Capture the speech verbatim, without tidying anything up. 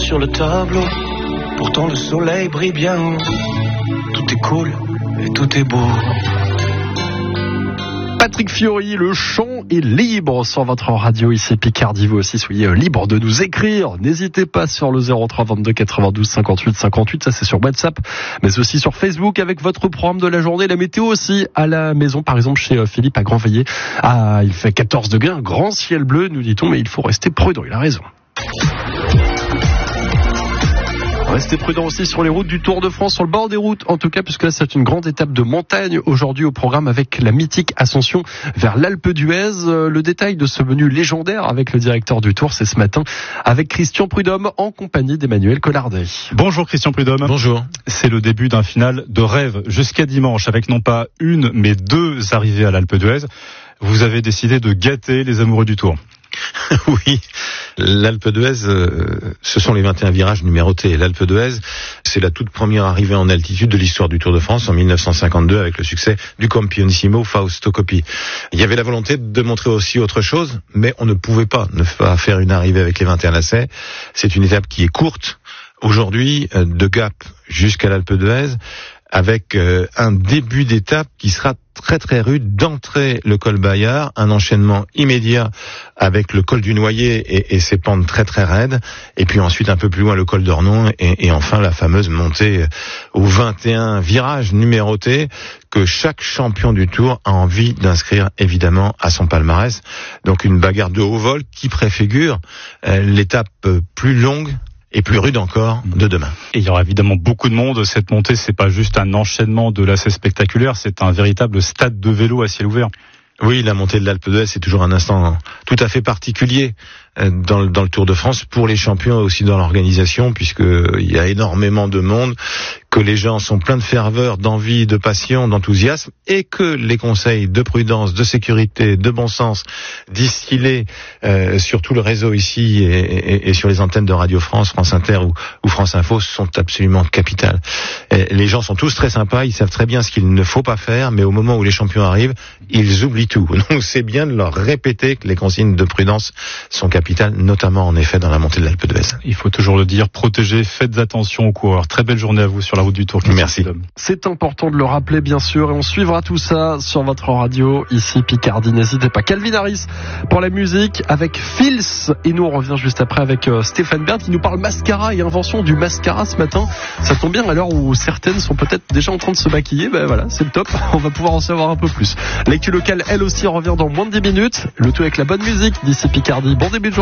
sur le tableau. Pourtant le soleil brille bien. Tout est cool et tout est beau. Patrick Fiori, le chant est libre sur votre radio ici Picardie. Vous aussi soyez libre de nous écrire. N'hésitez pas sur le zéro trois vingt-deux quatre-vingt-douze cinquante-huit cinquante-huit. Ça c'est sur WhatsApp, mais aussi sur Facebook avec votre programme de la journée. La météo aussi à la maison, par exemple chez Philippe à Grandveillé. Ah, il fait quatorze degrés, un grand ciel bleu, nous dit-on, mais il faut rester prudent. Il a raison. Restez prudents aussi sur les routes du Tour de France, sur le bord des routes en tout cas, puisque là c'est une grande étape de montagne aujourd'hui au programme avec la mythique ascension vers l'Alpe d'Huez. Le détail de ce menu légendaire avec le directeur du Tour, c'est ce matin avec Christian Prudhomme en compagnie d'Emmanuel Collardet. Bonjour Christian Prudhomme. Bonjour. C'est le début d'un final de rêve jusqu'à dimanche avec non pas une mais deux arrivées à l'Alpe d'Huez. Vous avez décidé de gâter les amoureux du Tour. Oui, l'Alpe d'Huez, euh, ce sont les vingt et un virages numérotés. L'Alpe d'Huez, c'est la toute première arrivée en altitude de l'histoire du Tour de France en mille neuf cent cinquante-deux avec le succès du Campionissimo Fausto Coppi. Il y avait la volonté de montrer aussi autre chose, mais on ne pouvait pas ne pas faire une arrivée avec les vingt et un lacets. C'est une étape qui est courte. Aujourd'hui, de Gap jusqu'à l'Alpe d'Huez, avec euh, un début d'étape qui sera très très rude, d'entrée le col Bayard, un enchaînement immédiat avec le col du Noyer et, et ses pentes très très raides, et puis ensuite un peu plus loin le col d'Ornon, et, et enfin la fameuse montée aux vingt et un virages numérotés que chaque champion du Tour a envie d'inscrire évidemment à son palmarès. Donc une bagarre de haut vol qui préfigure euh, l'étape plus longue et plus rude encore de demain. Et il y aura évidemment beaucoup de monde. Cette montée, c'est pas juste un enchaînement de lacets spectaculaires, c'est un véritable stade de vélo à ciel ouvert. Oui, la montée de l'Alpe d'Huez, c'est toujours un instant tout à fait particulier dans le, dans le Tour de France pour les champions et aussi dans l'organisation, puisque il y a énormément de monde, que les gens sont pleins de ferveur, d'envie, de passion, d'enthousiasme, et que les conseils de prudence, de sécurité, de bon sens distillés euh, sur tout le réseau ici et, et, et sur les antennes de Radio France, France Inter ou, ou France Info sont absolument capitales. Et les gens sont tous très sympas, ils savent très bien ce qu'il ne faut pas faire, mais au moment où les champions arrivent, ils oublient tout. Donc c'est bien de leur répéter que les consignes de prudence sont capitales, notamment en effet dans la montée de l'Alpe d'Huez. Il faut toujours le dire, protégez, faites attention aux coureurs. Très belle journée à vous sur la route du Tour. Merci. C'est important de le rappeler bien sûr, et on suivra tout ça sur votre radio ici Picardie. N'hésitez pas. Calvin Harris pour la musique avec Fils, et nous on revient juste après avec euh, Stéphane Bern qui nous parle mascara et invention du mascara ce matin. Ça tombe bien à l'heure où certaines sont peut-être déjà en train de se maquiller. Ben voilà, c'est le top. On va pouvoir en savoir un peu plus. L'actu locale elle aussi revient dans moins de dix minutes. Le tout avec la bonne musique d'ici Picardie. Bon début de journée.